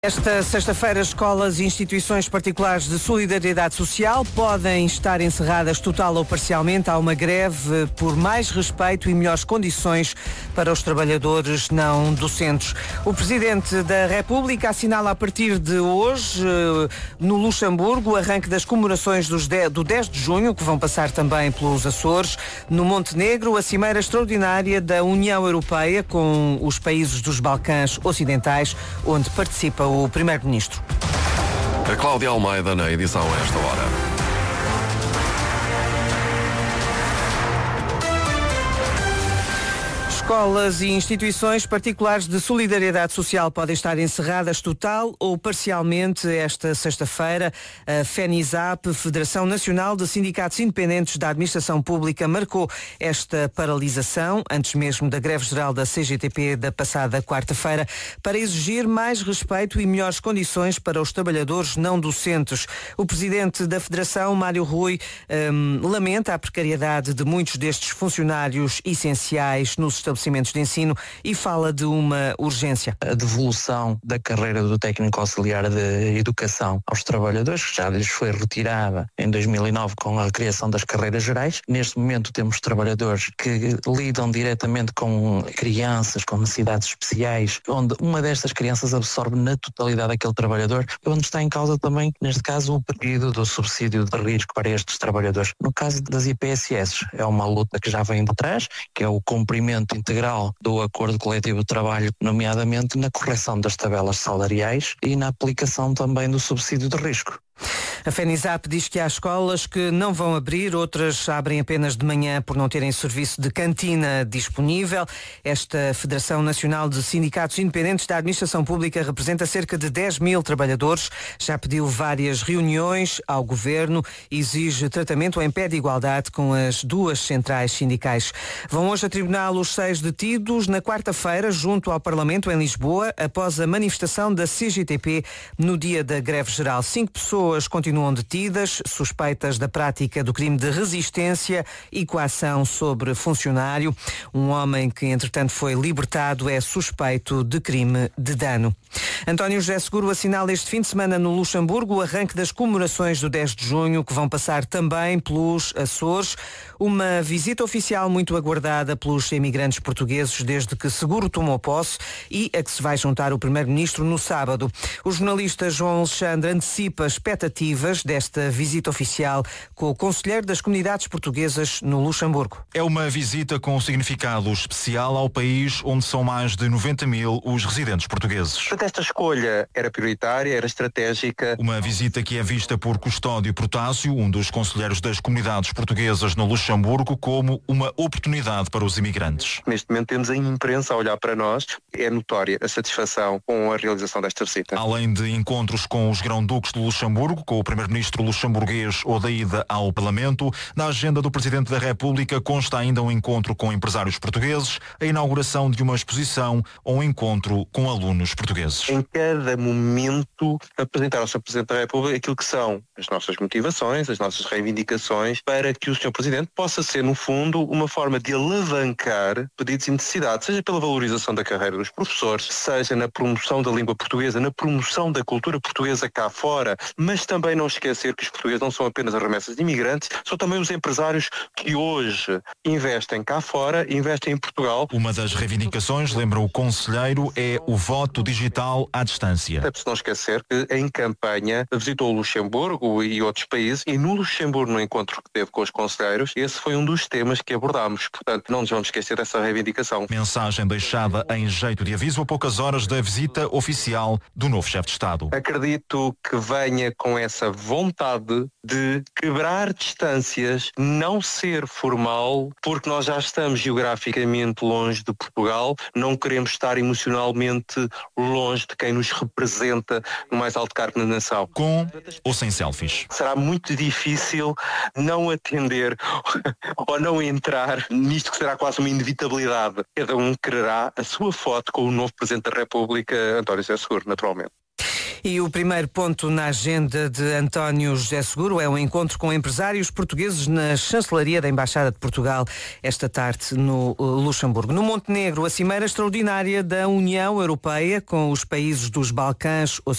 Esta sexta-feira, escolas e instituições particulares de solidariedade social podem estar encerradas total ou parcialmente. Há uma greve por mais respeito e melhores condições para os trabalhadores não docentes. O Presidente da República assinala a partir de hoje, no Luxemburgo, o arranque das comemorações do 10 de junho, que vão passar também pelos Açores. No Montenegro, a cimeira extraordinária da União Europeia com os países dos Balcãs Ocidentais, onde participa o Primeiro-Ministro. A Cláudia Almeida na edição a esta hora. Escolas e instituições particulares de solidariedade social podem estar encerradas total ou parcialmente esta sexta-feira. A FENISAP, Federação Nacional de Sindicatos Independentes da Administração Pública, marcou esta paralisação, antes mesmo da greve geral da CGTP da passada quarta-feira, para exigir mais respeito e melhores condições para os trabalhadores não docentes. O presidente da Federação, Mário Rui, lamenta a precariedade de muitos destes funcionários essenciais nos estabelecimentos de ensino e fala de uma urgência. A devolução da carreira do técnico auxiliar de educação aos trabalhadores, que já lhes foi retirada em 2009 com a criação das carreiras gerais. Neste momento temos trabalhadores que lidam diretamente com crianças com necessidades especiais, onde uma destas crianças absorve na totalidade aquele trabalhador, onde está em causa também, neste caso, o pedido do subsídio de risco para estes trabalhadores. No caso das IPSS, é uma luta que já vem de trás, que é o cumprimento integral do acordo coletivo de trabalho, nomeadamente na correção das tabelas salariais e na aplicação também do subsídio de risco. A FENISAP diz que há escolas que não vão abrir, outras abrem apenas de manhã por não terem serviço de cantina disponível. Esta Federação Nacional de Sindicatos Independentes da Administração Pública representa cerca de 10 mil trabalhadores. Já pediu várias reuniões ao Governo e exige tratamento em pé de igualdade com as duas centrais sindicais. Vão hoje a tribunal os 6 detidos na quarta-feira junto ao Parlamento em Lisboa, após a manifestação da CGTP no dia da greve geral. 5 pessoas continuam detidas, suspeitas da prática do crime de resistência e coação sobre funcionário. Um homem que, entretanto, foi libertado é suspeito de crime de dano. António José Seguro assinala este fim de semana no Luxemburgo o arranque das comemorações do 10 de junho, que vão passar também pelos Açores. Uma visita oficial muito aguardada pelos imigrantes portugueses desde que Seguro tomou posse e a que se vai juntar o Primeiro-Ministro no sábado. O jornalista João Alexandre antecipa expectativas desta visita oficial com o conselheiro das comunidades portuguesas no Luxemburgo. É uma visita com um significado especial ao país onde são mais de 90 mil os residentes portugueses. Portanto, esta escolha era prioritária, era estratégica. Uma visita que é vista por Custódio Protásio, um dos conselheiros das comunidades portuguesas no Luxemburgo, como uma oportunidade para os imigrantes. Neste momento temos a imprensa a olhar para nós. É notória a satisfação com a realização desta visita. Além de encontros com os grão-duques de Luxemburgo, com o primeiro-ministro luxemburguês ou da ida ao Parlamento, na agenda do Presidente da República consta ainda um encontro com empresários portugueses, a inauguração de uma exposição ou um encontro com alunos portugueses. Em cada momento apresentar ao Sr. Presidente da República aquilo que são as nossas motivações, as nossas reivindicações, para que o Sr. Presidente possa ser, no fundo, uma forma de alavancar pedidos e necessidades, seja pela valorização da carreira dos professores, seja na promoção da língua portuguesa, na promoção da cultura portuguesa cá fora, mas também não esquecer que os portugueses não são apenas as remessas de imigrantes, são também os empresários que hoje investem cá fora, investem em Portugal. Uma das reivindicações, lembra o conselheiro, é o voto digital à distância. Deve-se não esquecer que em campanha visitou o Luxemburgo e outros países, e no Luxemburgo, no encontro que teve com os conselheiros, esse foi um dos temas que abordámos. Portanto, não nos vamos esquecer dessa reivindicação. Mensagem deixada em jeito de aviso a poucas horas da visita oficial do novo chefe de Estado. Acredito que venha com essa vontade de quebrar distâncias, não ser formal, porque nós já estamos geograficamente longe de Portugal, não queremos estar emocionalmente longe de quem nos representa no mais alto cargo na nação. Com ou sem selfies? Será muito difícil não atender ou não entrar nisto que será quase uma inevitabilidade. Cada um quererá a sua foto com o novo Presidente da República, António José Seguro, naturalmente. E o primeiro ponto na agenda de António José Seguro é um encontro com empresários portugueses na chancelaria da Embaixada de Portugal esta tarde no Luxemburgo. No Montenegro, a cimeira extraordinária da União Europeia com os países dos Balcãs